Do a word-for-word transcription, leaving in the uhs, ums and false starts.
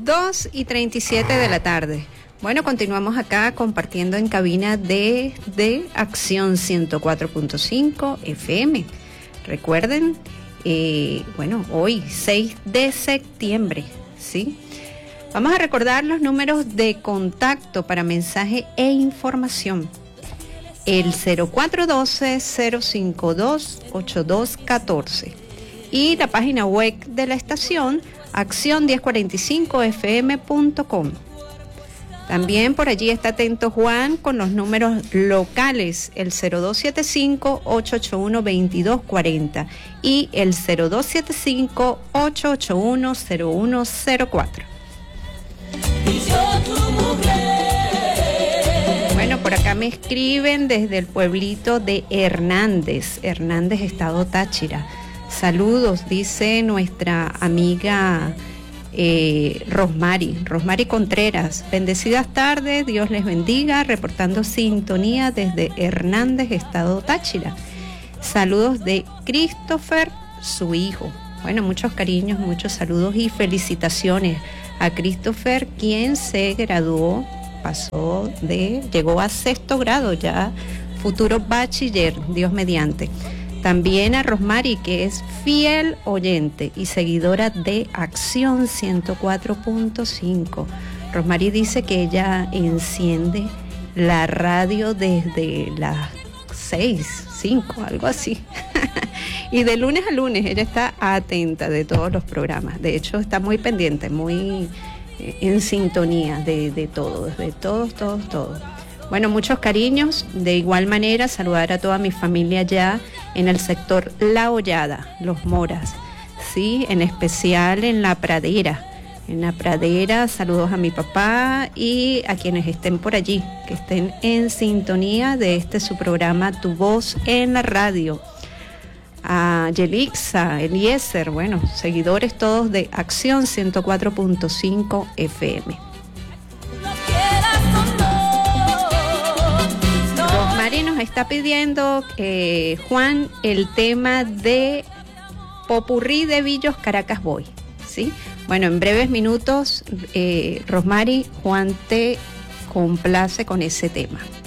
dos y treinta y siete de la tarde. Bueno, continuamos acá compartiendo en cabina de, de Acción ciento cuatro punto cinco F M. Recuerden, eh, bueno, hoy seis de septiembre, ¿sí? Vamos a recordar los números de contacto para mensaje e información. El cero cuatro uno dos, cero cinco dos, ocho dos uno cuatro y la página web de la estación acción mil cuarenta y cinco f m punto com. También por allí está atento Juan con los números locales, el cero dos siete cinco, ocho ocho uno, dos dos cuatro cero y el cero dos siete cinco, ocho ocho uno, cero uno cero cuatro. Bueno, por acá me escriben desde el pueblito de Hernández, Hernández, estado Táchira. Saludos, dice nuestra amiga eh, Rosmary, Rosmary Contreras. Bendecidas tardes, Dios les bendiga, reportando sintonía desde Hernández, estado Táchira. Saludos de Christopher, su hijo. Bueno, muchos cariños, muchos saludos y felicitaciones a Christopher, quien se graduó, pasó de, llegó a sexto grado ya, futuro bachiller, Dios mediante. También a Rosmary, que es fiel oyente y seguidora de Acción ciento cuatro punto cinco. Rosmary dice que ella enciende la radio desde las seis, cinco, algo así. Y de lunes a lunes ella está atenta de todos los programas. De hecho, está muy pendiente, muy eh, en sintonía de, de todos, de todos, todos, todos. Bueno, muchos cariños. De igual manera, saludar a toda mi familia ya en el sector La Hollada, Los Moras, sí, en especial en La Pradera. En La Pradera, saludos a mi papá y a quienes estén por allí, que estén en sintonía de este su programa Tu Voz en la Radio. A Yelixa, Eliezer, bueno, seguidores todos de Acción ciento cuatro punto cinco F M. Rosmary nos está pidiendo, eh, Juan, el tema de Popurrí de Villos Caracas Boy, ¿sí? Bueno, en breves minutos, eh, Rosmary, Juan te complace con ese tema.